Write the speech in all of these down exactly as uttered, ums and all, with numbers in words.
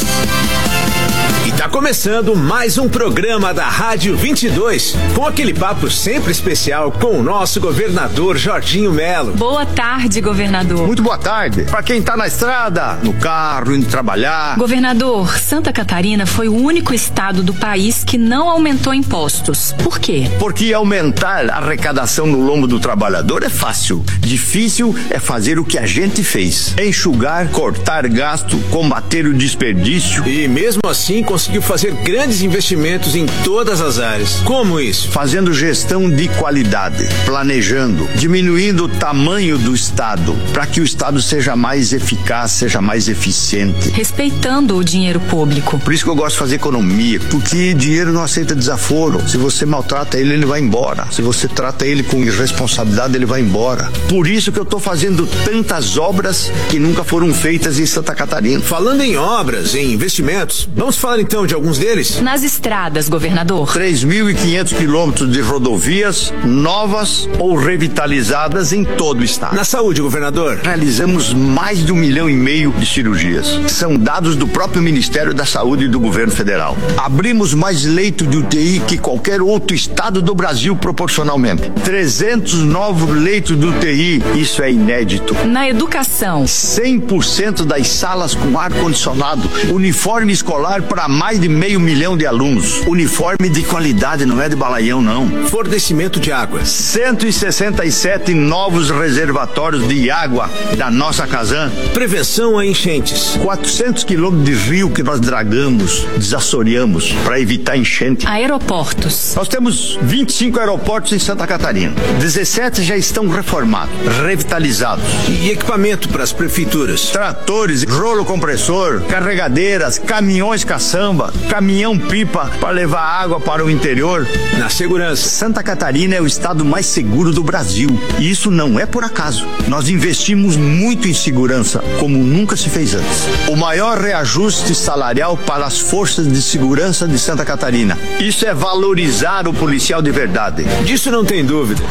E tá começando mais um programa da Rádio vinte e dois, com aquele papo sempre especial com o nosso governador Jorginho Melo. Boa tarde, governador. Muito boa tarde. Pra quem tá na estrada, no carro, indo trabalhar. Governador, Santa Catarina foi o único estado do país que não aumentou impostos. Por quê? Porque aumentar a arrecadação no lombo do trabalhador é fácil. Difícil é fazer o que a gente fez. Enxugar, cortar gasto, combater o desperdício. E mesmo assim conseguiu fazer grandes investimentos em todas as áreas. Como isso? Fazendo gestão de qualidade, planejando, diminuindo o tamanho do Estado, para que o Estado seja mais eficaz, seja mais eficiente. Respeitando o dinheiro público. Por isso que eu gosto de fazer economia, porque dinheiro não aceita desaforo. Se você maltrata ele, ele vai embora. Se você trata ele com irresponsabilidade, ele vai embora. Por isso que eu estou fazendo tantas obras que nunca foram feitas em Santa Catarina. Falando em obras, em investimentos, vamos falar então de alguns deles? Nas estradas, governador. três mil e quinhentos quilômetros de rodovias novas ou revitalizadas em todo o estado. Na saúde, governador? Realizamos mais de um milhão e meio de cirurgias. São dados do próprio Ministério da Saúde e do governo federal. Abrimos mais leitos de U T I que qualquer outro estado do Brasil proporcionalmente. trezentos novos leitos de U T I, isso é inédito. Na educação? cem por cento das salas com ar-condicionado. Uniforme escolar para mais de meio milhão de alunos. Uniforme de qualidade, não é de balaião, não. Fornecimento de água. cento e sessenta e sete novos reservatórios de água da nossa Casan. Prevenção a enchentes. quatrocentos quilômetros de rio que nós dragamos, desassoreamos para evitar enchente. Aeroportos. Nós temos vinte e cinco aeroportos em Santa Catarina. dezessete já estão reformados, revitalizados. E equipamento para as prefeituras. Tratores, rolo compressor, carregadeiras, caminhões caçamba, caminhão-pipa para levar água para o interior. Na segurança. Santa Catarina é o estado mais seguro do Brasil. E isso não é por acaso. Nós investimos muito em segurança, como nunca se fez antes. O maior reajuste salarial para as forças de segurança de Santa Catarina. Isso é valorizar o policial de verdade. Disso não tem dúvida.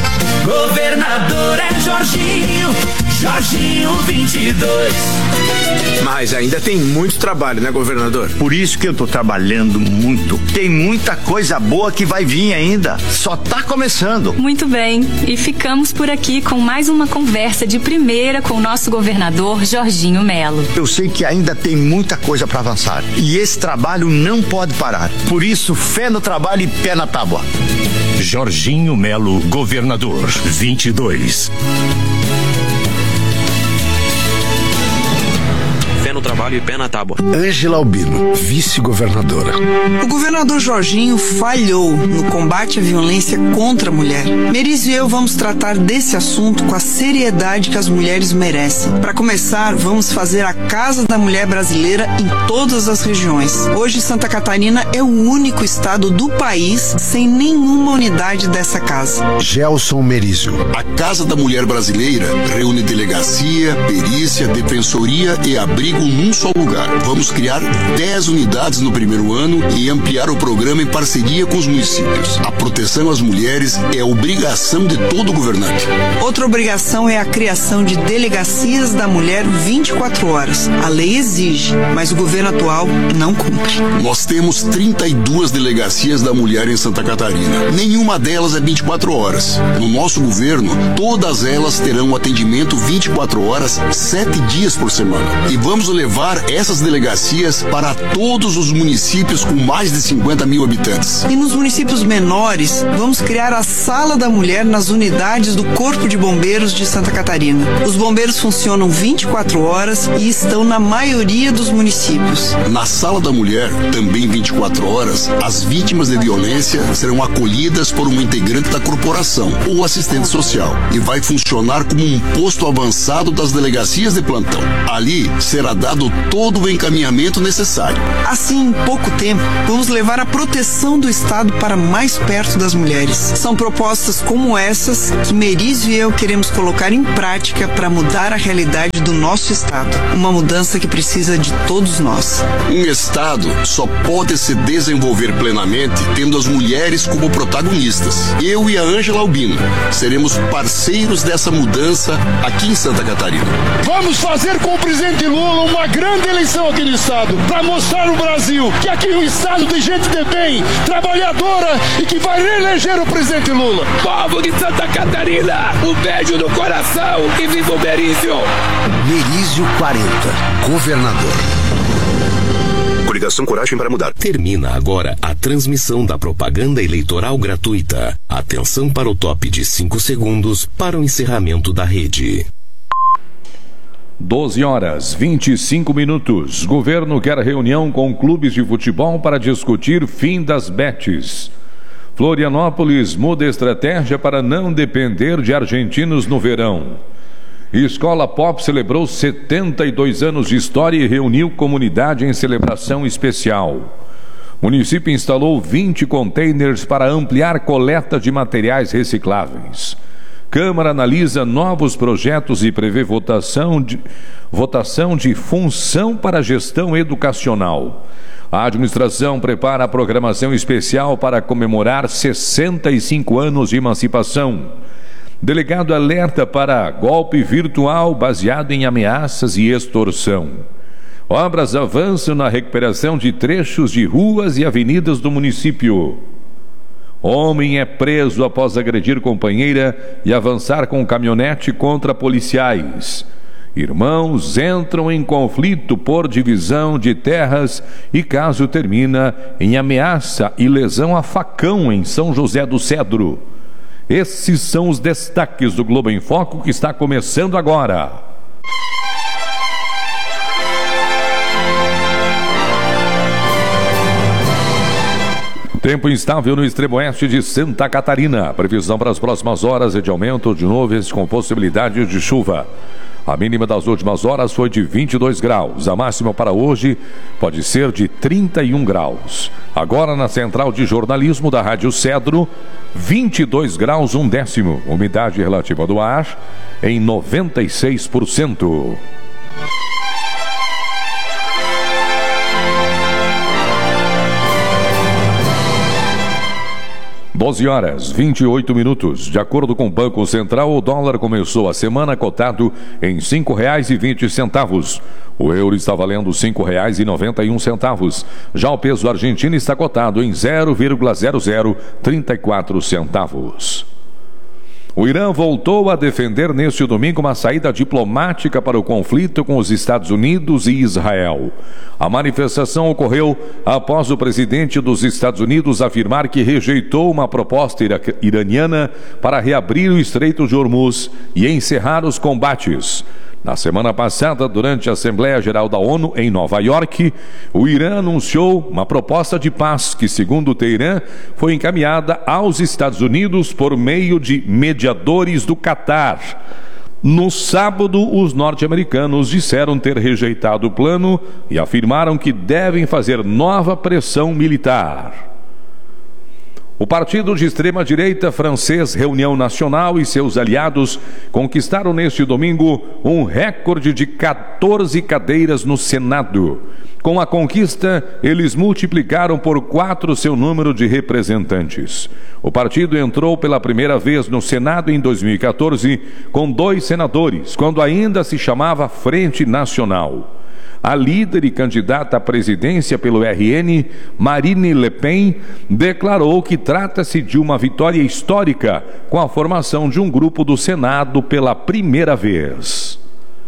Governador é Jorginho, Jorginho vinte e dois. Mas ainda tem muito trabalho, né, governador? Por isso que eu tô trabalhando muito. Tem muita coisa boa que vai vir ainda. Só tá começando. Muito bem. E ficamos por aqui com mais uma conversa de primeira com o nosso governador Jorginho Melo. Eu sei que ainda tem muita coisa para avançar. E esse trabalho não pode parar. Por isso, fé no trabalho e pé na tábua. Jorginho Melo, governador vinte e dois. No trabalho e pé na tábua. Ângela Albino, vice-governadora. O governador Jorginho falhou no combate à violência contra a mulher. Merizio e eu vamos tratar desse assunto com a seriedade que as mulheres merecem. Para começar, vamos fazer a Casa da Mulher Brasileira em todas as regiões. Hoje, Santa Catarina é o único estado do país sem nenhuma unidade dessa casa. Gelson Merizio. A Casa da Mulher Brasileira reúne delegacia, perícia, defensoria e abrigo num só lugar. Vamos criar dez unidades no primeiro ano e ampliar o programa em parceria com os municípios. A proteção às mulheres é obrigação de todo governante. Outra obrigação é a criação de delegacias da mulher vinte e quatro horas. A lei exige, mas o governo atual não cumpre. Nós temos trinta e duas delegacias da mulher em Santa Catarina. Nenhuma delas é vinte e quatro horas. No nosso governo, todas elas terão atendimento vinte e quatro horas, sete dias por semana. E vamos levar essas delegacias para todos os municípios com mais de cinquenta mil habitantes. E nos municípios menores, vamos criar a Sala da Mulher nas unidades do Corpo de Bombeiros de Santa Catarina. Os bombeiros funcionam vinte e quatro horas e estão na maioria dos municípios. Na Sala da Mulher, também vinte e quatro horas, as vítimas de violência serão acolhidas por uma integrante da corporação ou assistente social e vai funcionar como um posto avançado das delegacias de plantão. Ali será dado todo o encaminhamento necessário. Assim, em pouco tempo, vamos levar a proteção do Estado para mais perto das mulheres. São propostas como essas que Merizio e eu queremos colocar em prática para mudar a realidade do nosso Estado. Uma mudança que precisa de todos nós. Um Estado só pode se desenvolver plenamente tendo as mulheres como protagonistas. Eu e a Ângela Albino seremos parceiros dessa mudança aqui em Santa Catarina. Vamos fazer com o presidente Lula uma grande eleição aqui no estado, para mostrar no Brasil que aqui é um estado de gente de bem, trabalhadora e que vai reeleger o presidente Lula. Povo de Santa Catarina, um beijo no coração e viva o Merizio! Merizio quarenta, governador. Coligação Coragem para Mudar. Termina agora a transmissão da propaganda eleitoral gratuita. Atenção para o top de cinco segundos para o encerramento da rede. doze horas, vinte e cinco minutos. Governo quer reunião com clubes de futebol para discutir fim das bets. Florianópolis muda estratégia para não depender de argentinos no verão. Escola Pop celebrou setenta e dois anos de história e reuniu comunidade em celebração especial. Município instalou vinte containers para ampliar coleta de materiais recicláveis. Câmara analisa novos projetos e prevê votação de, votação de função para gestão educacional. A administração prepara a programação especial para comemorar sessenta e cinco anos de emancipação. Delegado alerta para golpe virtual baseado em ameaças e extorsão. Obras avançam na recuperação de trechos de ruas e avenidas do município. Homem é preso após agredir companheira e avançar com caminhonete contra policiais. Irmãos entram em conflito por divisão de terras e caso termina em ameaça e lesão a facão em São José do Cedro. Esses são os destaques do Globo em Foco que está começando agora. Tempo instável no extremo oeste de Santa Catarina. Previsão para as próximas horas é de aumento de nuvens com possibilidade de chuva. A mínima das últimas horas foi de vinte e dois graus. A máxima para hoje pode ser de trinta e um graus. Agora na central de jornalismo da Rádio Cedro, vinte e dois graus, um décimo. Umidade relativa do ar em noventa e seis por cento. doze horas, vinte e oito minutos. De acordo com o Banco Central, o dólar começou a semana cotado em cinco reais e vinte centavos. O euro está valendo cinco reais e noventa e um centavos. Já o peso argentino está cotado em zero vírgula zero zero trinta e quatro centavos. O Irã voltou a defender neste domingo uma saída diplomática para o conflito com os Estados Unidos e Israel. A manifestação ocorreu após o presidente dos Estados Unidos afirmar que rejeitou uma proposta iraniana para reabrir o Estreito de Hormuz e encerrar os combates. Na semana passada, durante a Assembleia Geral da ONU em Nova York, o Irã anunciou uma proposta de paz que, segundo o Teherã, foi encaminhada aos Estados Unidos por meio de mediadores do Catar. No sábado, os norte-americanos disseram ter rejeitado o plano e afirmaram que devem fazer nova pressão militar. O partido de extrema-direita francês Reunião Nacional e seus aliados conquistaram neste domingo um recorde de quatorze cadeiras no Senado. Com a conquista, eles multiplicaram por quatro seu número de representantes. O partido entrou pela primeira vez no Senado em dois mil e quatorze com dois senadores, quando ainda se chamava Frente Nacional. A líder e candidata à presidência pelo R N, Marine Le Pen, declarou que trata-se de uma vitória histórica com a formação de um grupo do Senado pela primeira vez.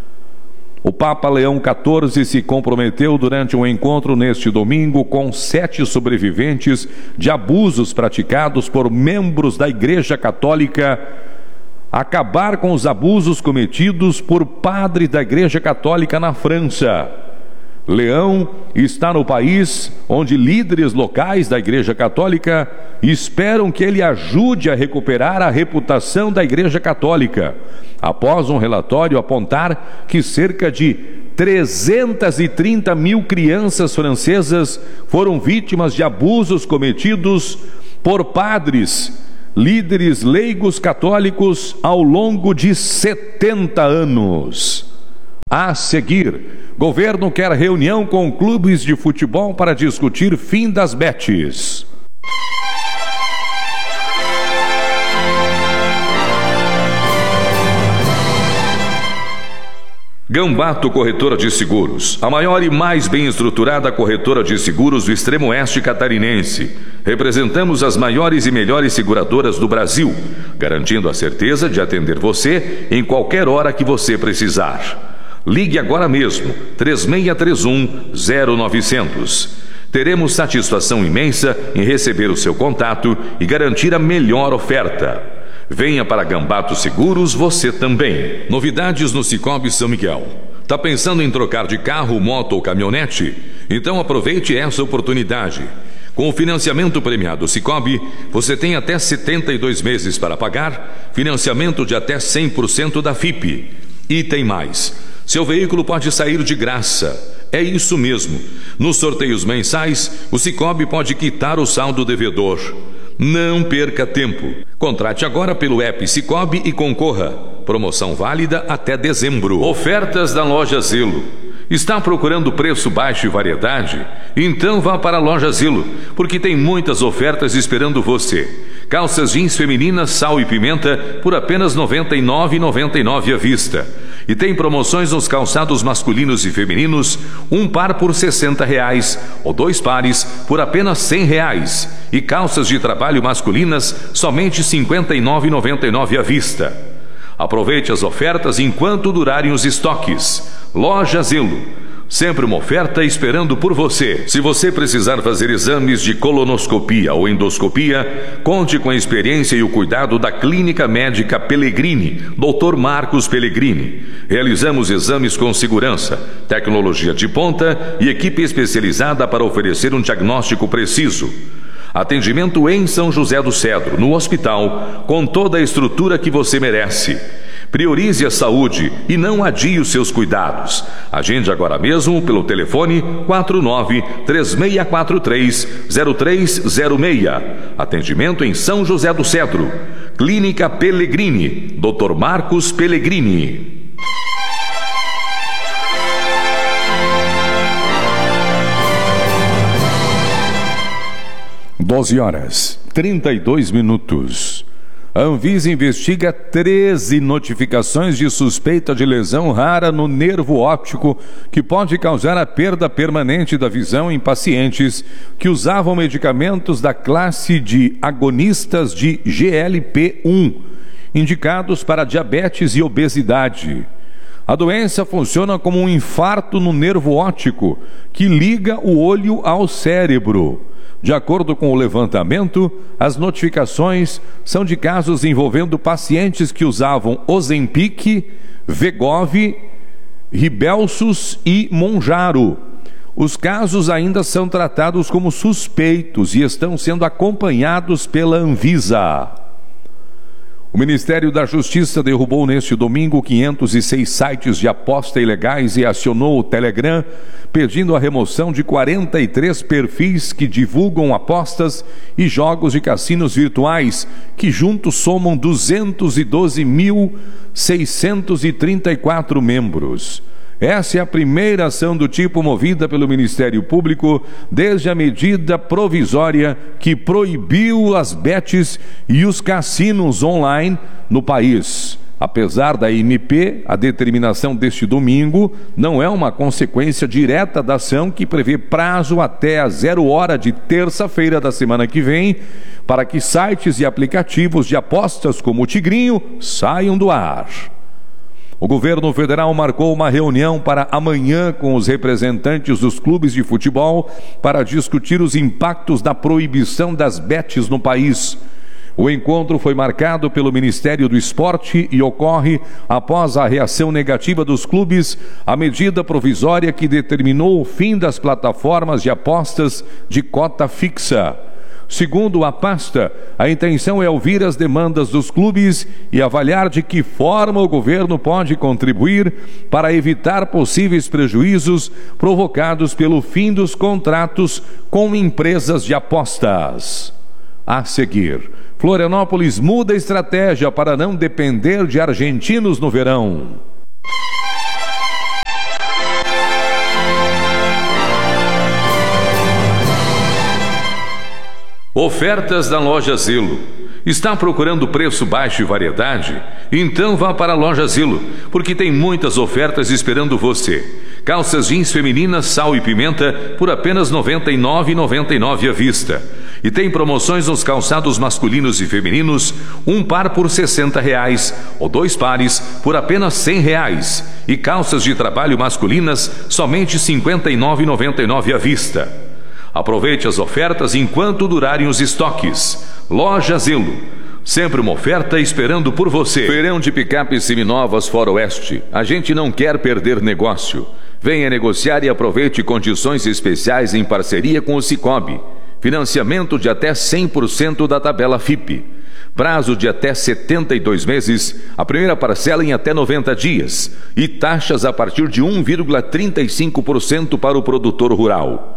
O Papa Leão quatorze se comprometeu durante um encontro neste domingo com sete sobreviventes de abusos praticados por membros da Igreja Católica acabar com os abusos cometidos por padres da Igreja Católica na França. Leão está no país onde líderes locais da Igreja Católica esperam que ele ajude a recuperar a reputação da Igreja Católica, após um relatório apontar que cerca de trezentas e trinta mil crianças francesas foram vítimas de abusos cometidos por padres, líderes leigos católicos ao longo de setenta anos. A seguir, governo quer reunião com clubes de futebol para discutir fim das bets. Gambato Corretora de Seguros, a maior e mais bem estruturada corretora de seguros do extremo oeste catarinense. Representamos as maiores e melhores seguradoras do Brasil, garantindo a certeza de atender você em qualquer hora que você precisar. Ligue agora mesmo, três seis três um, zero nove zero zero. Teremos satisfação imensa em receber o seu contato e garantir a melhor oferta. Venha para Gambato Seguros você também. Novidades no Cicobi São Miguel. Tá pensando em trocar de carro, moto ou caminhonete? Então aproveite essa oportunidade. Com o financiamento premiado Cicobi, você tem até setenta e dois meses para pagar, financiamento de até cem por cento da F I P. E tem mais. Seu veículo pode sair de graça. É isso mesmo. Nos sorteios mensais, o Cicobi pode quitar o saldo devedor. Não perca tempo. Contrate agora pelo app Cicobi e concorra. Promoção válida até dezembro. Ofertas da Loja Zelo. Está procurando preço baixo e variedade? Então vá para a Loja Zelo, porque tem muitas ofertas esperando você. Calças jeans femininas sal e pimenta por apenas noventa e nove reais e noventa e nove centavos à vista. E tem promoções nos calçados masculinos e femininos, um par por sessenta reais ou dois pares por apenas cem reais. E calças de trabalho masculinas somente cinquenta e nove reais e noventa e nove centavos à vista. Aproveite as ofertas enquanto durarem os estoques. Loja Zelo. Sempre uma oferta esperando por você. Se você precisar fazer exames de colonoscopia ou endoscopia, conte com a experiência e o cuidado da Clínica Médica Pellegrini, doutor Marcos Pellegrini. Realizamos exames com segurança, tecnologia de ponta e equipe especializada para oferecer um diagnóstico preciso. Atendimento em São José do Cedro, no hospital, com toda a estrutura que você merece. Priorize a saúde e não adie os seus cuidados. Agende agora mesmo pelo telefone quatro nove três seis quatro três zero três zero seis. Atendimento em São José do Cedro. Clínica Pellegrini, doutor Marcos Pellegrini. doze horas, trinta e dois minutos. A Anvisa investiga treze notificações de suspeita de lesão rara no nervo óptico que pode causar a perda permanente da visão em pacientes que usavam medicamentos da classe de agonistas de G L P um, indicados para diabetes e obesidade. A doença funciona como um infarto no nervo óptico que liga o olho ao cérebro. De acordo com o levantamento, as notificações são de casos envolvendo pacientes que usavam Ozempic, Wegovy, Rybelsus e Mounjaro. Os casos ainda são tratados como suspeitos e estão sendo acompanhados pela Anvisa. O Ministério da Justiça derrubou neste domingo quinhentos e seis sites de aposta ilegais e acionou o Telegram, pedindo a remoção de quarenta e três perfis que divulgam apostas e jogos de cassinos virtuais, que juntos somam duzentos e doze mil seiscentos e trinta e quatro membros. Essa é a primeira ação do tipo movida pelo Ministério Público desde a medida provisória que proibiu as bets e os cassinos online no país. Apesar da M P, a determinação deste domingo não é uma consequência direta da ação que prevê prazo até a zero hora de terça-feira da semana que vem para que sites e aplicativos de apostas como o Tigrinho saiam do ar. O governo federal marcou uma reunião para amanhã com os representantes dos clubes de futebol para discutir os impactos da proibição das bets no país. O encontro foi marcado pelo Ministério do Esporte e ocorre após a reação negativa dos clubes à medida provisória que determinou o fim das plataformas de apostas de cota fixa. Segundo a pasta, a intenção é ouvir as demandas dos clubes e avaliar de que forma o governo pode contribuir para evitar possíveis prejuízos provocados pelo fim dos contratos com empresas de apostas. A seguir, Florianópolis muda a estratégia para não depender de argentinos no verão. Ofertas da Loja Zelo. Está procurando preço baixo e variedade? Então vá para a Loja Zelo, porque tem muitas ofertas esperando você. Calças jeans femininas sal e pimenta por apenas noventa e nove reais e noventa e nove centavos à vista. E tem promoções nos calçados masculinos e femininos, um par por sessenta reais ou dois pares por apenas cem reais. E calças de trabalho masculinas somente cinquenta e nove reais e noventa e nove centavos à vista. Aproveite as ofertas enquanto durarem os estoques. Loja Zelo. Sempre uma oferta esperando por você. Feirão de picapes seminovas Foroeste. A gente não quer perder negócio. Venha negociar e aproveite condições especiais em parceria com o Cicobi. Financiamento de até cem por cento da tabela F I P. Prazo de até setenta e dois meses, a primeira parcela em até noventa dias. E taxas a partir de um vírgula trinta e cinco por cento para o produtor rural.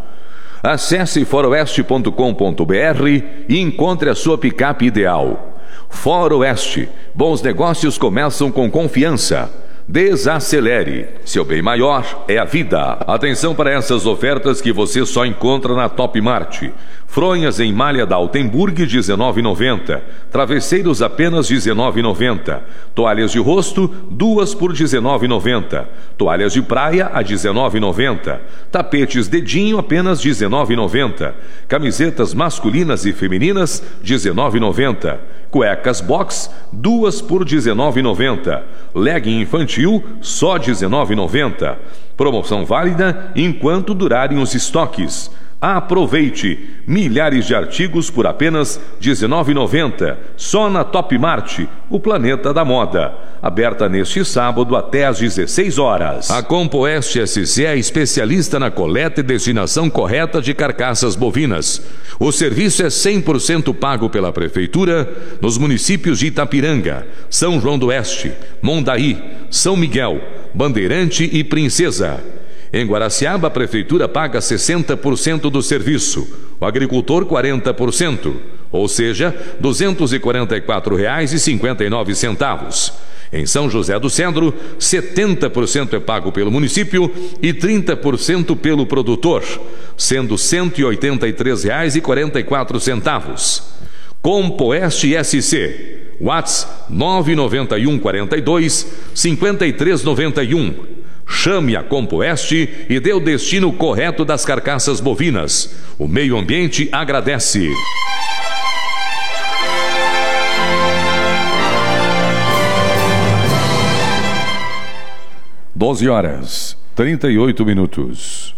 Acesse foroeste ponto com ponto br e encontre a sua picape ideal. Foroeste. Bons negócios começam com confiança. Desacelere. Seu bem maior é a vida. Atenção para essas ofertas que você só encontra na Top Mart. Fronhas em malha da Altenburg, dezenove reais e noventa centavos. Travesseiros apenas dezenove reais e noventa centavos. Toalhas de rosto, duas por dezenove reais e noventa centavos. Toalhas de praia a dezenove reais e noventa centavos. Tapetes dedinho apenas dezenove reais e noventa centavos. Camisetas masculinas e femininas, dezenove reais e noventa centavos. Cuecas box, duas por dezenove reais e noventa centavos. Legging infantil, só dezenove reais e noventa centavos. Promoção válida enquanto durarem os estoques. Aproveite! Milhares de artigos por apenas dezenove reais e noventa centavos. Só na Top Mart, o planeta da moda. Aberta neste sábado até às dezesseis horas. A Compoeste S C é especialista na coleta e destinação correta de carcaças bovinas. O serviço é cem por cento pago pela Prefeitura nos municípios de Itapiranga, São João do Oeste, Mondaí, São Miguel, Bandeirante e Princesa. Em Guaraciaba, a Prefeitura paga sessenta por cento do serviço, o agricultor quarenta por cento, ou seja, duzentos e quarenta e quatro reais e cinquenta e nove centavos. Em São José do Cedro, setenta por cento é pago pelo município e trinta por cento pelo produtor, sendo cento e oitenta e três reais e quarenta e quatro centavos. Compoeste S C, WhatsApp nove nove um quatro dois cinco três nove um. Chame a Compoeste e dê o destino correto das carcaças bovinas. O meio ambiente agradece. doze horas, trinta e oito minutos.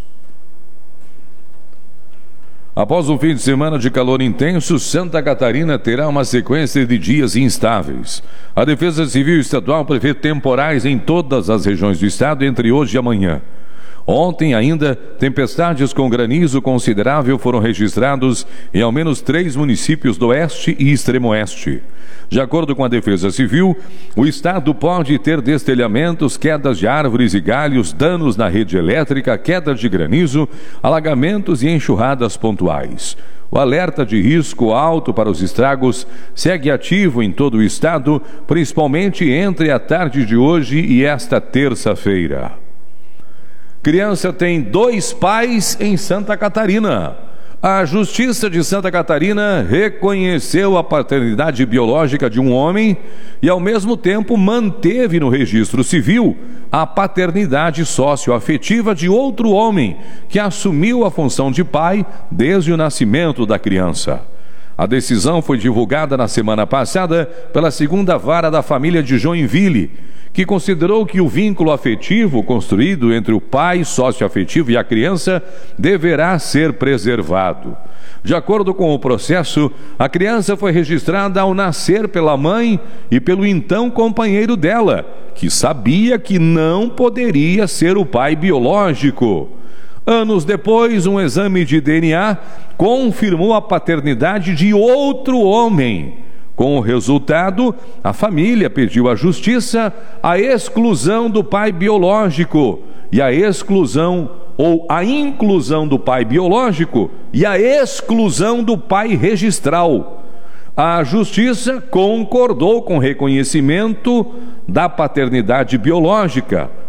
Após um fim de semana de calor intenso, Santa Catarina terá uma sequência de dias instáveis. A Defesa Civil Estadual prevê temporais em todas as regiões do estado entre hoje e amanhã. Ontem ainda, tempestades com granizo considerável foram registrados em ao menos três municípios do oeste e extremo oeste. De acordo com a Defesa Civil, o estado pode ter destelhamentos, quedas de árvores e galhos, danos na rede elétrica, queda de granizo, alagamentos e enxurradas pontuais. O alerta de risco alto para os estragos segue ativo em todo o estado, principalmente entre a tarde de hoje e esta terça-feira. Criança tem dois pais em Santa Catarina. A Justiça de Santa Catarina reconheceu a paternidade biológica de um homem e, ao mesmo tempo, manteve no registro civil a paternidade socioafetiva de outro homem que assumiu a função de pai desde o nascimento da criança. A decisão foi divulgada na semana passada pela segunda vara da família de Joinville, que considerou que o vínculo afetivo construído entre o pai socioafetivo e a criança deverá ser preservado. De acordo com o processo, a criança foi registrada ao nascer pela mãe e pelo então companheiro dela, que sabia que não poderia ser o pai biológico. Anos depois, um exame de D N A confirmou a paternidade de outro homem. Com o resultado, a família pediu à Justiça a exclusão do pai biológico e a exclusão ou a inclusão do pai biológico e a exclusão do pai registral. A Justiça concordou com o reconhecimento da paternidade biológica,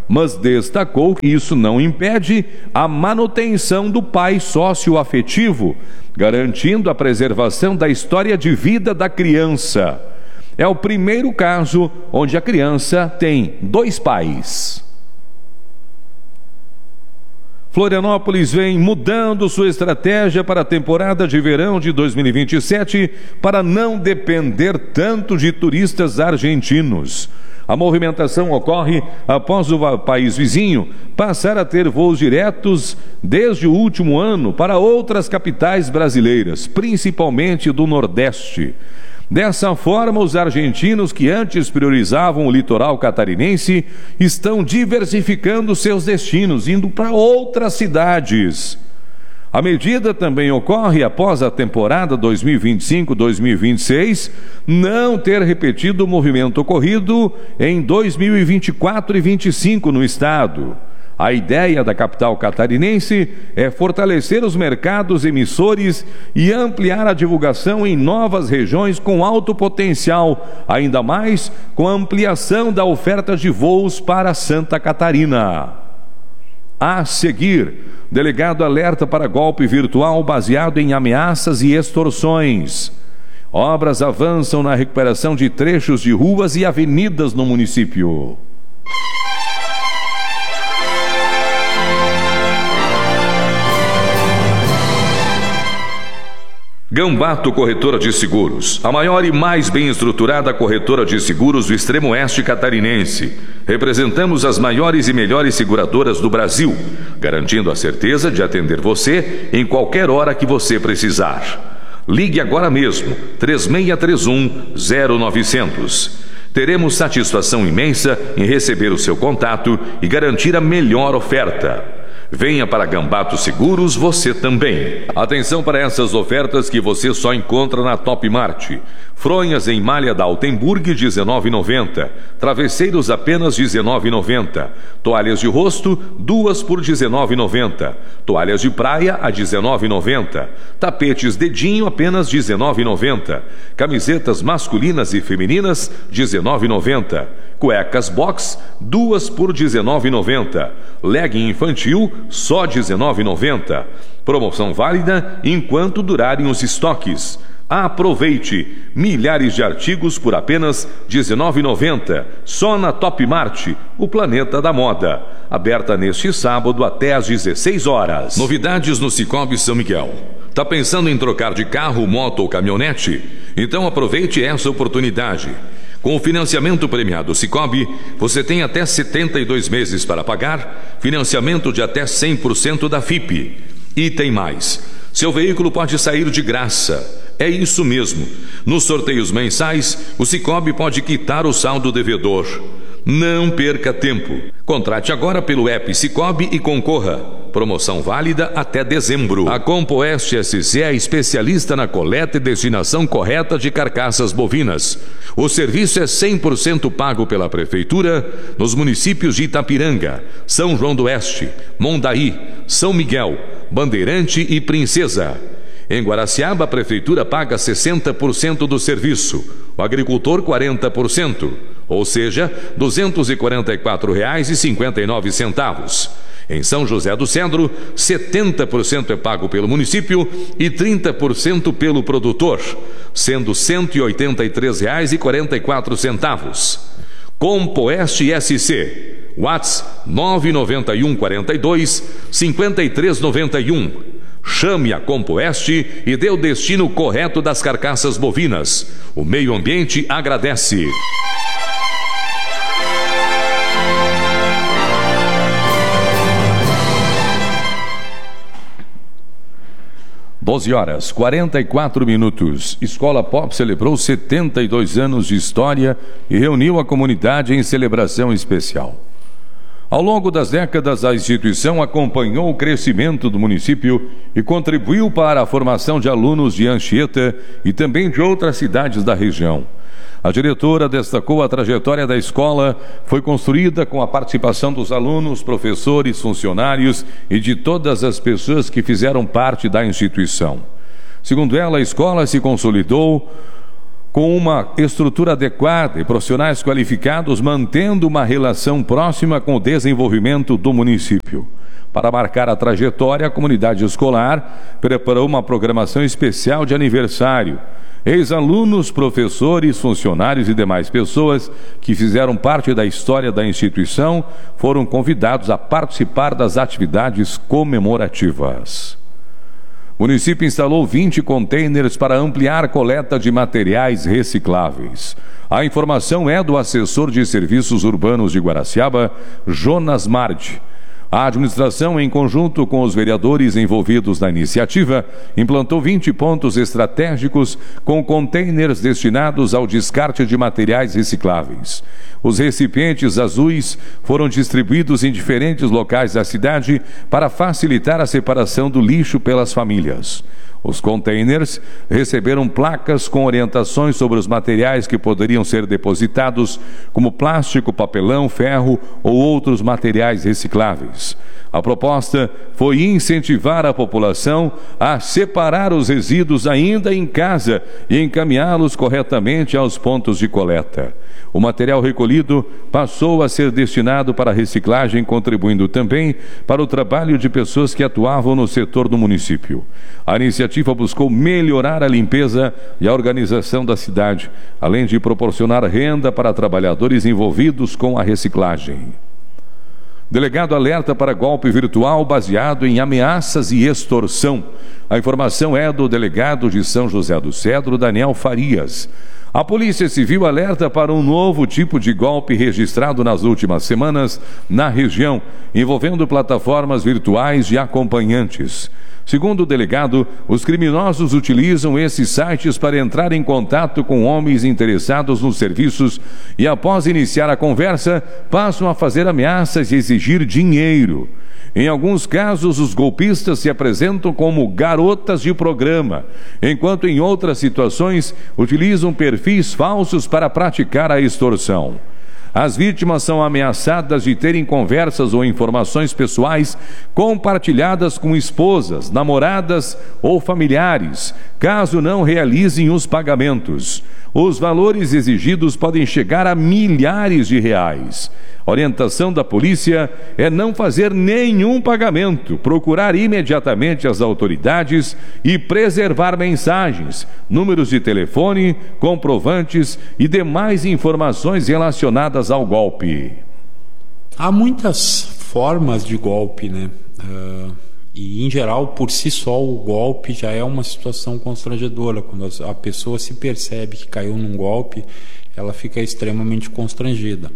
mas destacou que isso não impede a manutenção do pai socioafetivo, garantindo a preservação da história de vida da criança. É o primeiro caso onde a criança tem dois pais. Florianópolis vem mudando sua estratégia para a temporada de verão de dois mil e vinte e sete para não depender tanto de turistas argentinos. A movimentação ocorre após o país vizinho passar a ter voos diretos desde o último ano para outras capitais brasileiras, principalmente do Nordeste. Dessa forma, os argentinos que antes priorizavam o litoral catarinense estão diversificando seus destinos, indo para outras cidades. A medida também ocorre após a temporada dois mil e vinte e cinco dois mil e vinte e seis não ter repetido o movimento ocorrido em dois mil e vinte e quatro e dois mil e vinte e cinco no estado. A ideia da capital catarinense é fortalecer os mercados emissores e ampliar a divulgação em novas regiões com alto potencial, ainda mais com a ampliação da oferta de voos para Santa Catarina. A seguir, delegado alerta para golpe virtual baseado em ameaças e extorsões. Obras avançam na recuperação de trechos de ruas e avenidas no município. Gambato Corretora de Seguros, a maior e mais bem estruturada corretora de seguros do extremo oeste catarinense. Representamos as maiores e melhores seguradoras do Brasil, garantindo a certeza de atender você em qualquer hora que você precisar. Ligue agora mesmo, três seis três um, zero nove zero zero. Teremos satisfação imensa em receber o seu contato e garantir a melhor oferta. Venha para Gambato Seguros você também. Atenção para essas ofertas que você só encontra na Top Mart. Fronhas em malha da Altenburg, dezenove reais e noventa centavos. Travesseiros apenas dezenove reais e noventa centavos. Toalhas de rosto, duas por dezenove reais e noventa centavos. Toalhas de praia a dezenove reais e noventa centavos. Tapetes dedinho apenas dezenove reais e noventa centavos. Camisetas masculinas e femininas, dezenove reais e noventa centavos. Cuecas box, duas por dezenove reais e noventa centavos. Legging infantil, só dezenove reais e noventa centavos. Promoção válida enquanto durarem os estoques. Aproveite! Milhares de artigos por apenas dezenove reais e noventa centavos. Só na Top Mart, o planeta da moda. Aberta neste sábado até às dezesseis horas. Novidades no Cicobi São Miguel. Tá pensando em trocar de carro, moto ou caminhonete? Então aproveite essa oportunidade. Com o financiamento premiado Cicobi, você tem até setenta e dois meses para pagar, financiamento de até cem por cento da F I P. E tem mais. Seu veículo pode sair de graça. É isso mesmo. Nos sorteios mensais, o Cicobi pode quitar o saldo devedor. Não perca tempo. Contrate agora pelo app Cicobi e concorra. Promoção válida até dezembro. A Compoeste S C é especialista na coleta e destinação correta de carcaças bovinas. O serviço é cem por cento pago pela Prefeitura nos municípios de Itapiranga, São João do Oeste, Mondaí, São Miguel, Bandeirante e Princesa. Em Guaraciaba, a Prefeitura paga sessenta por cento do serviço, o agricultor quarenta por cento, ou seja, duzentos e quarenta e quatro reais e cinquenta e nove centavos. Em São José do Cedro, setenta por cento é pago pelo município e trinta por cento pelo produtor, sendo cento e oitenta e três reais e quarenta e quatro centavos. Compoeste S C, WhatsApp nove nove um quatro dois, cinco três nove um. Chame a Compoeste e dê o destino correto das carcaças bovinas. O meio ambiente agradece. doze horas, quarenta e quatro minutos. Escola Pop celebrou setenta e dois anos de história e reuniu a comunidade em celebração especial. Ao longo das décadas, a instituição acompanhou o crescimento do município e contribuiu para a formação de alunos de Anchieta e também de outras cidades da região. A diretora destacou a trajetória da escola, foi construída com a participação dos alunos, professores, funcionários e de todas as pessoas que fizeram parte da instituição. Segundo ela, a escola se consolidou com uma estrutura adequada e profissionais qualificados, mantendo uma relação próxima com o desenvolvimento do município. Para marcar a trajetória, a comunidade escolar preparou uma programação especial de aniversário. Ex-alunos, professores, funcionários e demais pessoas que fizeram parte da história da instituição foram convidados a participar das atividades comemorativas. O município instalou vinte containers para ampliar a coleta de materiais recicláveis. A informação é do assessor de serviços urbanos de Guaraciaba, Jonas Mardi. A administração, em conjunto com os vereadores envolvidos na iniciativa, implantou vinte pontos estratégicos com containers destinados ao descarte de materiais recicláveis. Os recipientes azuis foram distribuídos em diferentes locais da cidade para facilitar a separação do lixo pelas famílias. Os containers receberam placas com orientações sobre os materiais que poderiam ser depositados, como plástico, papelão, ferro ou outros materiais recicláveis. A proposta foi incentivar a população a separar os resíduos ainda em casa e encaminhá-los corretamente aos pontos de coleta. O material recolhido passou a ser destinado para a reciclagem, contribuindo também para o trabalho de pessoas que atuavam no setor do município. A iniciativa buscou melhorar a limpeza e a organização da cidade, além de proporcionar renda para trabalhadores envolvidos com a reciclagem. Delegado alerta para golpe virtual baseado em ameaças e extorsão. A informação é do delegado de São José do Cedro, Daniel Farias. A Polícia Civil alerta para um novo tipo de golpe registrado nas últimas semanas na região, envolvendo plataformas virtuais de acompanhantes. Segundo o delegado, os criminosos utilizam esses sites para entrar em contato com homens interessados nos serviços e, após iniciar a conversa, passam a fazer ameaças e exigir dinheiro. Em alguns casos, os golpistas se apresentam como garotas de programa, enquanto em outras situações utilizam perfis falsos para praticar a extorsão. As vítimas são ameaçadas de terem conversas ou informações pessoais compartilhadas com esposas, namoradas ou familiares, caso não realizem os pagamentos. Os valores exigidos podem chegar a milhares de reais. A orientação da polícia é não fazer nenhum pagamento, procurar imediatamente as autoridades e preservar mensagens, números de telefone, comprovantes e demais informações relacionadas ao golpe. Há muitas formas de golpe, né? Uh, e, em geral, por si só, o golpe já é uma situação constrangedora. Quando a pessoa se percebe que caiu num golpe, ela fica extremamente constrangida.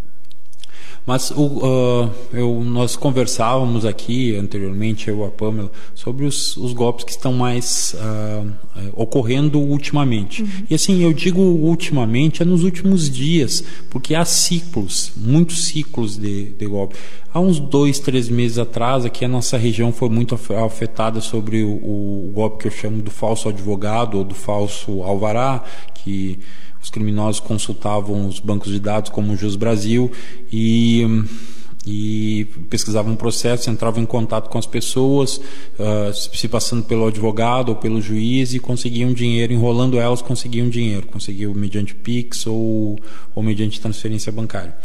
Mas o, uh, eu, nós conversávamos aqui anteriormente, eu e a Pamela, sobre os, os golpes que estão mais uh, uh, ocorrendo ultimamente. Uhum. E assim, eu digo ultimamente, é nos últimos dias, porque há ciclos, muitos ciclos de, de golpe. Há uns dois, três meses atrás, aqui a nossa região foi muito afetada sobre o, o golpe que eu chamo do falso advogado ou do falso alvará, que os criminosos consultavam os bancos de dados como o Jus Brasil e, e pesquisavam um processo, entravam em contato com as pessoas, uh, se passando pelo advogado ou pelo juiz e conseguiam dinheiro, enrolando elas conseguiam dinheiro, conseguiam mediante Pix ou, ou mediante transferência bancária.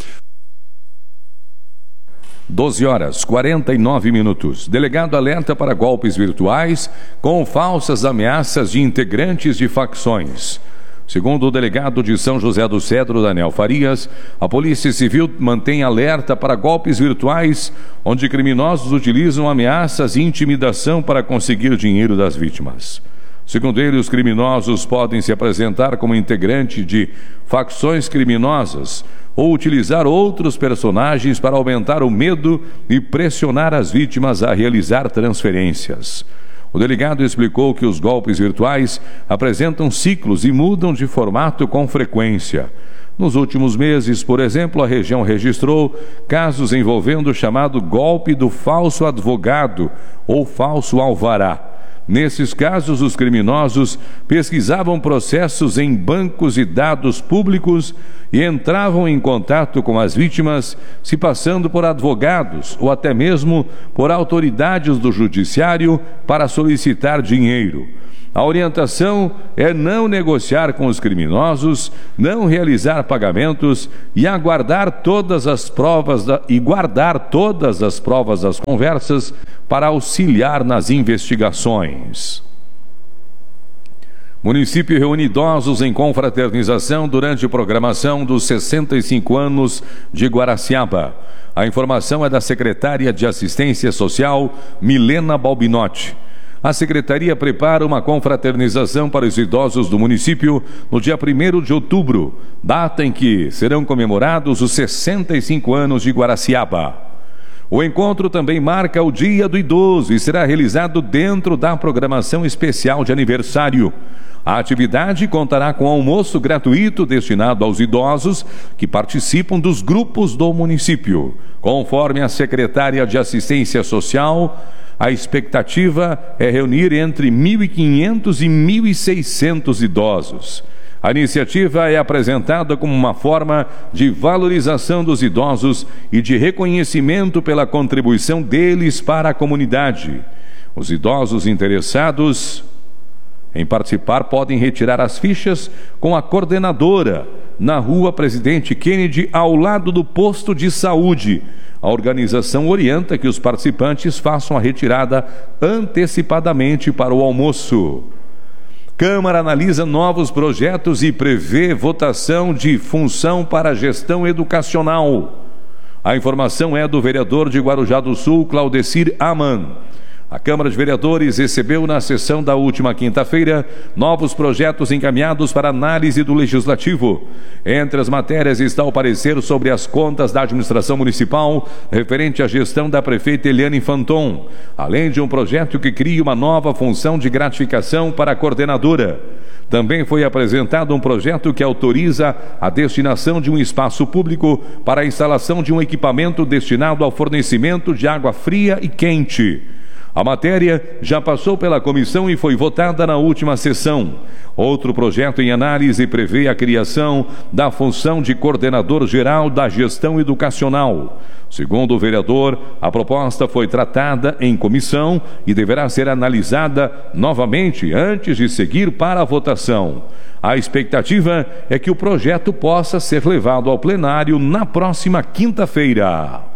doze horas, quarenta e nove minutos. Delegado alerta para golpes virtuais com falsas ameaças de integrantes de facções. Segundo o delegado de São José do Cedro, Daniel Farias, a Polícia Civil mantém alerta para golpes virtuais, onde criminosos utilizam ameaças e intimidação para conseguir dinheiro das vítimas. Segundo ele, os criminosos podem se apresentar como integrante de facções criminosas ou utilizar outros personagens para aumentar o medo e pressionar as vítimas a realizar transferências. O delegado explicou que os golpes virtuais apresentam ciclos e mudam de formato com frequência. Nos últimos meses, por exemplo, a região registrou casos envolvendo o chamado golpe do falso advogado ou falso alvará. Nesses casos, os criminosos pesquisavam processos em bancos de dados públicos e entravam em contato com as vítimas, se passando por advogados ou até mesmo por autoridades do judiciário para solicitar dinheiro. A orientação é não negociar com os criminosos, não realizar pagamentos e aguardar todas as provas da, e guardar todas as provas das conversas para auxiliar nas investigações. Município reúne idosos em confraternização durante a programação dos sessenta e cinco anos de Guaraciaba. A informação é da secretária de Assistência Social, Milena Balbinotti. A Secretaria prepara uma confraternização para os idosos do município no dia primeiro de outubro, data em que serão comemorados os sessenta e cinco anos de Guaraciaba. O encontro também marca o Dia do Idoso e será realizado dentro da programação especial de aniversário. A atividade contará com almoço gratuito destinado aos idosos que participam dos grupos do município. Conforme a secretária de Assistência Social, a expectativa é reunir entre mil e quinhentos e mil e seiscentos idosos. A iniciativa é apresentada como uma forma de valorização dos idosos e de reconhecimento pela contribuição deles para a comunidade. Os idosos interessados em participar podem retirar as fichas com a coordenadora na Rua Presidente Kennedy, ao lado do posto de saúde. A organização orienta que os participantes façam a retirada antecipadamente para o almoço. Câmara analisa novos projetos e prevê votação de função para a gestão educacional. A informação é do vereador de Guarujá do Sul, Claudecir Aman. A Câmara de Vereadores recebeu na sessão da última quinta-feira novos projetos encaminhados para análise do Legislativo. Entre as matérias está o parecer sobre as contas da administração municipal referente à gestão da prefeita Eliane Fanton, além de um projeto que cria uma nova função de gratificação para a coordenadora. Também foi apresentado um projeto que autoriza a destinação de um espaço público para a instalação de um equipamento destinado ao fornecimento de água fria e quente. A matéria já passou pela comissão e foi votada na última sessão. Outro projeto em análise prevê a criação da função de coordenador geral da gestão educacional. Segundo o vereador, a proposta foi tratada em comissão e deverá ser analisada novamente antes de seguir para a votação. A expectativa é que o projeto possa ser levado ao plenário na próxima quinta-feira.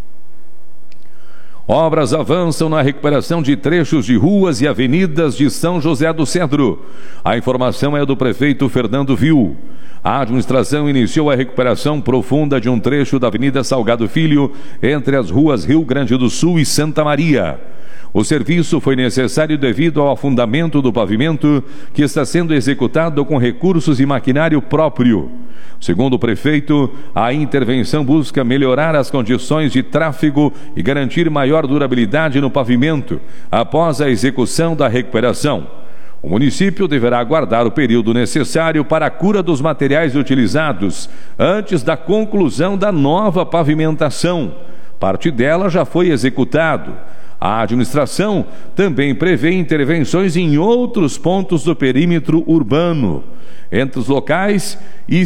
Obras avançam na recuperação de trechos de ruas e avenidas de São José do Cedro. A informação é do prefeito Fernando Viu. A administração iniciou a recuperação profunda de um trecho da Avenida Salgado Filho, entre as ruas Rio Grande do Sul e Santa Maria. O serviço foi necessário devido ao afundamento do pavimento, que está sendo executado com recursos e maquinário próprio. Segundo o prefeito, a intervenção busca melhorar as condições de tráfego e garantir maior durabilidade no pavimento após a execução da recuperação. O município deverá aguardar o período necessário para a cura dos materiais utilizados antes da conclusão da nova pavimentação. Parte dela já foi executado. A administração também prevê intervenções em outros pontos do perímetro urbano. Entre os locais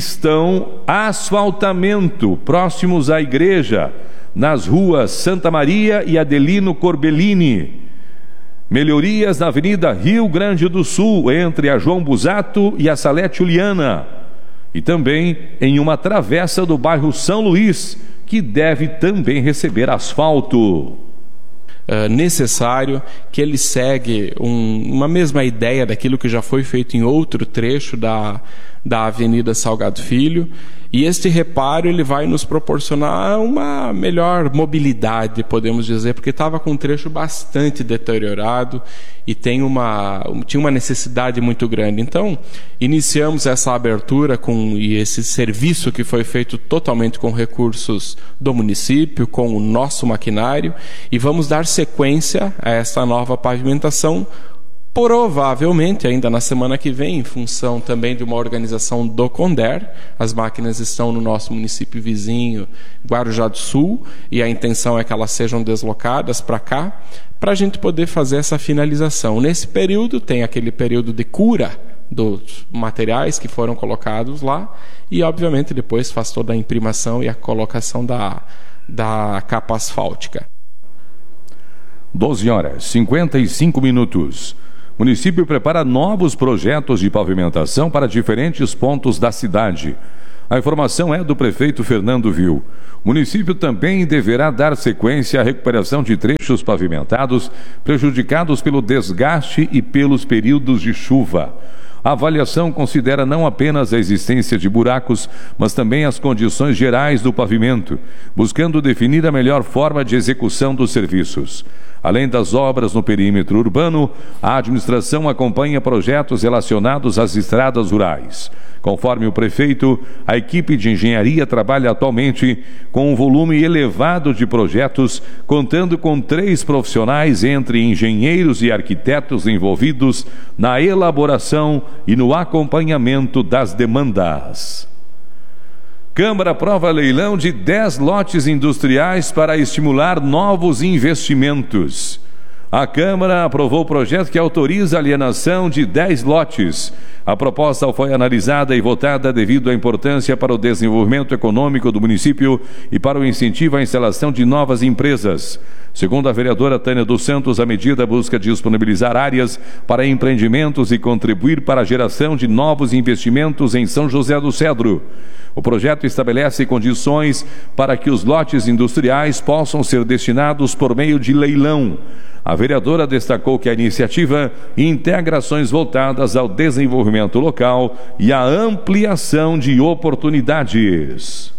estão asfaltamento próximos à igreja, nas ruas Santa Maria e Adelino Corbellini. Melhorias na Avenida Rio Grande do Sul, entre a João Busato e a Salete Juliana. E também em uma travessa do bairro São Luís, que deve também receber asfalto. Uh, necessário, que ele segue um, uma mesma ideia daquilo que já foi feito em outro trecho da, da Avenida Salgado Filho, e este reparo ele vai nos proporcionar uma melhor mobilidade, podemos dizer, porque estava com um trecho bastante deteriorado e tem uma, tinha uma necessidade muito grande. Então, iniciamos essa abertura com, e esse serviço que foi feito totalmente com recursos do município, com o nosso maquinário, e vamos dar sequência a essa nova pavimentação, provavelmente ainda na semana que vem, em função também de uma organização do Conder. As máquinas estão no nosso município vizinho, Guarujá do Sul, e a intenção é que elas sejam deslocadas para cá, para a gente poder fazer essa finalização. Nesse período tem aquele período de cura dos materiais que foram colocados lá, e obviamente depois faz toda a imprimação e a colocação da, da capa asfáltica. doze horas, cinquenta e cinco minutos. o município prepara novos projetos de pavimentação para diferentes pontos da cidade. A informação é do prefeito Fernando Vil. O município também deverá dar sequência à recuperação de trechos pavimentados prejudicados pelo desgaste e pelos períodos de chuva. A avaliação considera não apenas a existência de buracos, mas também as condições gerais do pavimento, buscando definir a melhor forma de execução dos serviços. Além das obras no perímetro urbano, a administração acompanha projetos relacionados às estradas rurais. Conforme o prefeito, a equipe de engenharia trabalha atualmente com um volume elevado de projetos, contando com três profissionais entre engenheiros e arquitetos envolvidos na elaboração e no acompanhamento das demandas. Câmara aprova leilão de dez lotes industriais para estimular novos investimentos. A Câmara aprovou o projeto que autoriza a alienação de dez lotes. A proposta foi analisada e votada devido à importância para o desenvolvimento econômico do município e para o incentivo à instalação de novas empresas. Segundo a vereadora Tânia dos Santos, a medida busca disponibilizar áreas para empreendimentos e contribuir para a geração de novos investimentos em São José do Cedro. O projeto estabelece condições para que os lotes industriais possam ser destinados por meio de leilão. A vereadora destacou que a iniciativa integra ações voltadas ao desenvolvimento local e à ampliação de oportunidades.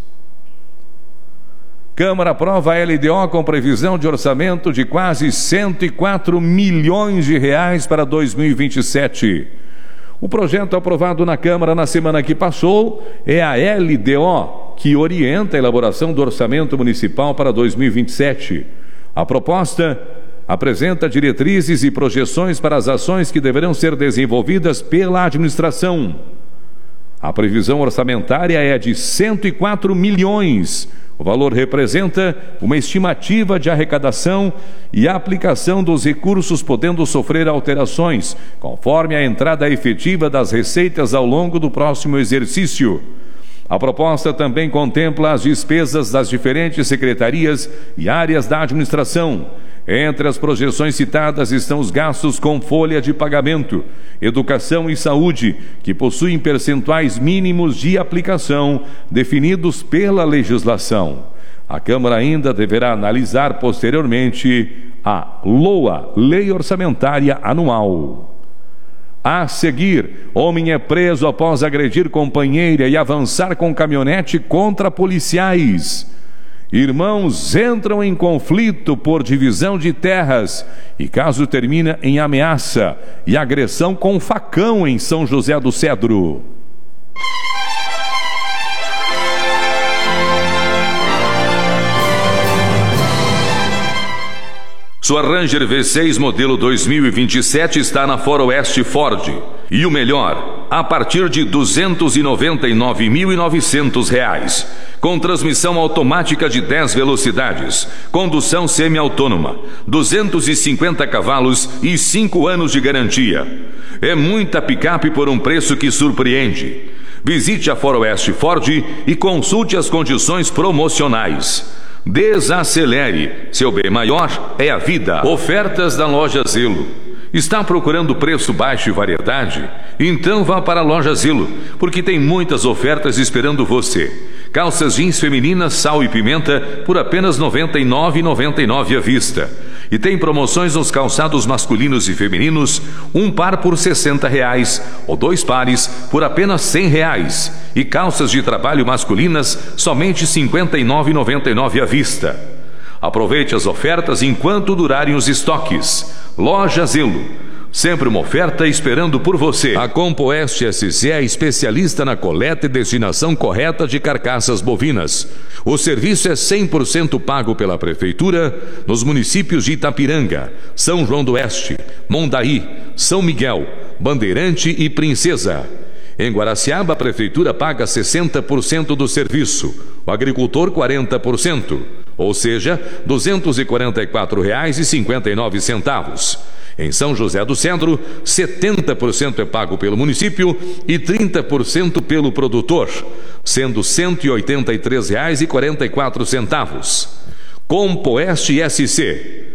Câmara aprova a L D O com previsão de orçamento de quase cento e quatro milhões de reais para dois mil e vinte e sete. O projeto aprovado na Câmara na semana que passou é a L D O, que orienta a elaboração do orçamento municipal para dois mil e vinte e sete. A proposta apresenta diretrizes e projeções para as ações que deverão ser desenvolvidas pela administração. A previsão orçamentária é de cento e quatro milhões. O valor representa uma estimativa de arrecadação e a aplicação dos recursos podendo sofrer alterações, conforme a entrada efetiva das receitas ao longo do próximo exercício. A proposta também contempla as despesas das diferentes secretarias e áreas da administração. Entre as projeções citadas estão os gastos com folha de pagamento, educação e saúde, que possuem percentuais mínimos de aplicação definidos pela legislação. A Câmara ainda deverá analisar posteriormente a L O A, Lei Orçamentária Anual. A seguir, homem é preso após agredir companheira e avançar com caminhonete contra policiais. Irmãos entram em conflito por divisão de terras e caso termina em ameaça e agressão com facão em São José do Cedro. Sua Ranger V seis modelo dois mil e vinte e sete está na Faroeste Ford. E o melhor, a partir de duzentos e noventa e nove mil e novecentos reais. Com transmissão automática de dez velocidades, condução semi-autônoma, duzentos e cinquenta cavalos e cinco anos de garantia. É muita picape por um preço que surpreende. Visite a Faroeste Ford e consulte as condições promocionais. Desacelere, seu bem maior é a vida. Ofertas da Loja Zelo. Está procurando preço baixo e variedade? Então vá para a Loja Zelo, porque tem muitas ofertas esperando você. Calças jeans femininas sal e pimenta por apenas noventa e nove reais e noventa e nove centavos à vista. E tem promoções nos calçados masculinos e femininos, um par por sessenta reais ou dois pares por apenas cem reais. E calças de trabalho masculinas somente cinquenta e nove reais e noventa e nove centavos à vista. Aproveite as ofertas enquanto durarem os estoques. Loja Zelo. Sempre uma oferta esperando por você. A Compoeste S C é especialista na coleta e destinação correta de carcaças bovinas. O serviço é cem por cento pago pela Prefeitura nos municípios de Itapiranga, São João do Oeste, Mondaí, São Miguel, Bandeirante e Princesa. Em Guaraciaba, a Prefeitura paga sessenta por cento do serviço, o agricultor quarenta por cento, ou seja, duzentos e quarenta e quatro reais e cinquenta e nove centavos. Em São José do Cedro, setenta por cento é pago pelo município e trinta por cento pelo produtor, sendo cento e oitenta e três reais e quarenta e quatro centavos. Compoeste S C.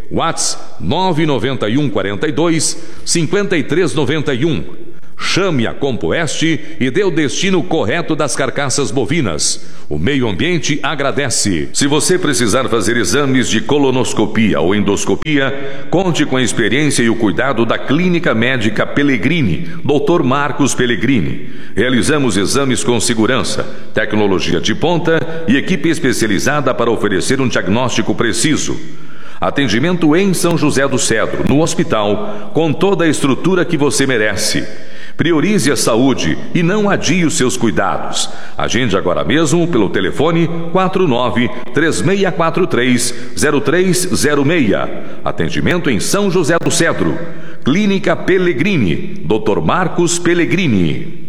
WhatsApp nove nove um quatro dois cinco três nove um. Chame a Compoeste e dê o destino correto das carcaças bovinas. O meio ambiente agradece. Se você precisar fazer exames de colonoscopia ou endoscopia, conte com a experiência e o cuidado da Clínica Médica Pellegrini, doutor Marcos Pellegrini. Realizamos exames com segurança, tecnologia de ponta e equipe especializada para oferecer um diagnóstico preciso. Atendimento em São José do Cedro, no hospital, com toda a estrutura que você merece. Priorize a saúde e não adie os seus cuidados. Agende agora mesmo pelo telefone quatro nove três seis quatro três zero três zero seis. Atendimento em São José do Cedro. Clínica Pellegrini, doutor Marcos Pellegrini.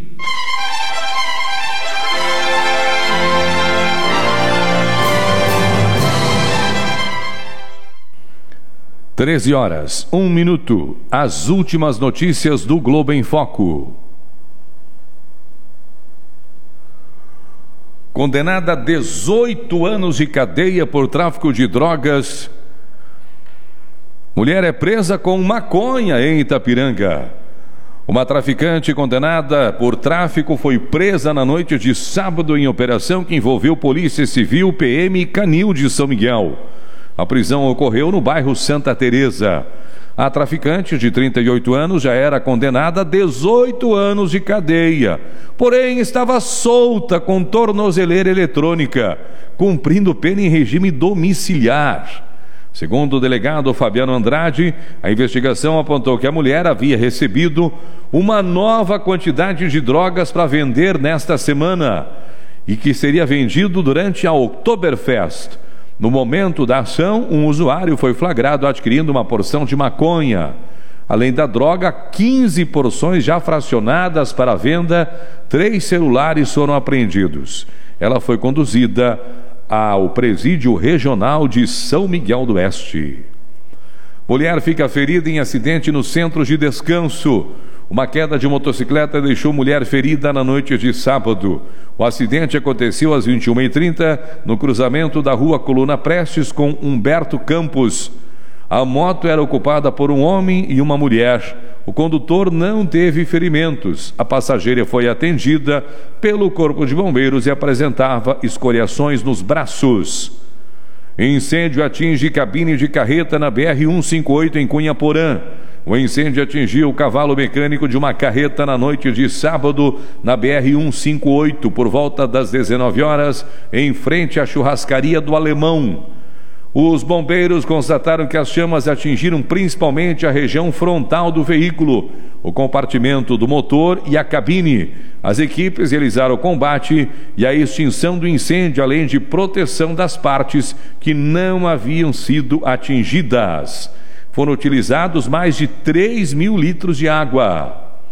treze horas, um minuto. As últimas notícias do Globo em Foco. Condenada a dezoito anos de cadeia por tráfico de drogas, mulher é presa com maconha em Itapiranga. Uma traficante condenada por tráfico foi presa na noite de sábado em operação que envolveu Polícia Civil, P M e Canil de São Miguel. A prisão ocorreu no bairro Santa Teresa. A traficante, de trinta e oito anos, já era condenada a dezoito anos de cadeia, porém estava solta com tornozeleira eletrônica, cumprindo pena em regime domiciliar. Segundo o delegado Fabiano Andrade, a investigação apontou que a mulher havia recebido uma nova quantidade de drogas para vender nesta semana e que seria vendido durante a Oktoberfest. No momento da ação, um usuário foi flagrado adquirindo uma porção de maconha. Além da droga, quinze porções já fracionadas para venda, três celulares foram apreendidos. Ela foi conduzida ao Presídio Regional de São Miguel do Oeste. Mulher fica ferida em acidente no centro de descanso. Uma queda de motocicleta deixou mulher ferida na noite de sábado. O acidente aconteceu às vinte e uma e trinta no cruzamento da rua Coluna Prestes com Humberto Campos. A moto era ocupada por um homem e uma mulher. O condutor não teve ferimentos. A passageira foi atendida pelo Corpo de Bombeiros e apresentava escoriações nos braços. Incêndio atinge cabine de carreta na B R cento e cinquenta e oito em Cunhaporã. O incêndio atingiu o cavalo mecânico de uma carreta na noite de sábado na B R cento e cinquenta e oito por volta das dezenove horas, em frente à churrascaria do Alemão. Os bombeiros constataram que as chamas atingiram principalmente a região frontal do veículo, o compartimento do motor e a cabine. As equipes realizaram o combate e a extinção do incêndio, além de proteção das partes que não haviam sido atingidas. Foram utilizados mais de três mil litros de água.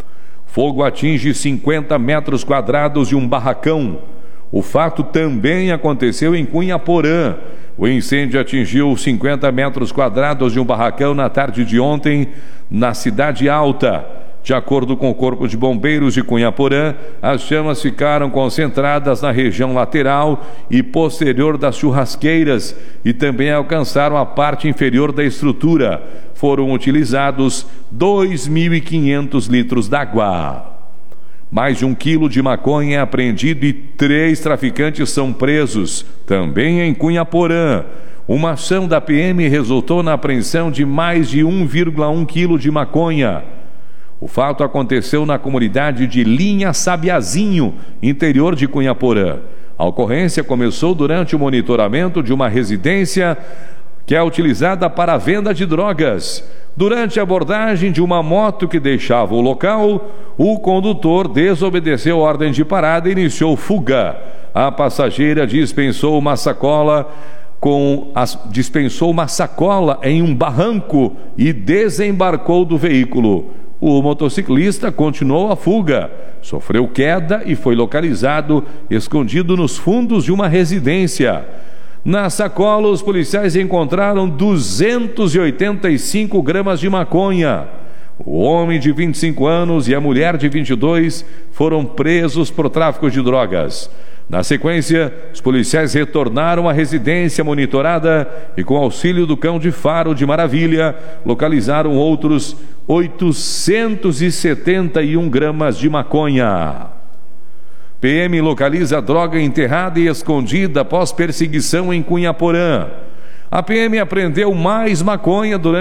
Fogo atinge cinquenta metros quadrados de um barracão. O fato também aconteceu em Cunhaporã. O incêndio atingiu cinquenta metros quadrados de um barracão na tarde de ontem, na Cidade Alta. De acordo com o Corpo de Bombeiros de Cunhaporã, as chamas ficaram concentradas na região lateral e posterior das churrasqueiras e também alcançaram a parte inferior da estrutura. Foram utilizados dois mil e quinhentos litros d'água. Mais de um quilo de maconha é apreendido e três traficantes são presos, também em Cunhaporã. Uma ação da P M resultou na apreensão de mais de um vírgula um quilo de maconha. O fato aconteceu na comunidade de Linha Sabiazinho, interior de Cunhaporã. A ocorrência começou durante o monitoramento de uma residência que é utilizada para a venda de drogas. Durante a abordagem de uma moto que deixava o local, o condutor desobedeceu a ordem de parada e iniciou fuga. A passageira dispensou uma sacola com as, dispensou uma sacola em um barranco e desembarcou do veículo. O motociclista continuou a fuga, sofreu queda e foi localizado escondido nos fundos de uma residência. Na sacola, os policiais encontraram duzentos e oitenta e cinco gramas de maconha. O homem de vinte e cinco anos e a mulher de vinte e dois foram presos por tráfico de drogas. Na sequência, os policiais retornaram à residência monitorada e, com auxílio do cão de faro de Maravilha, localizaram outros oitocentos e setenta e um gramas de maconha. P M localiza droga enterrada e escondida após perseguição em Cunhaporã. A P M apreendeu mais maconha durante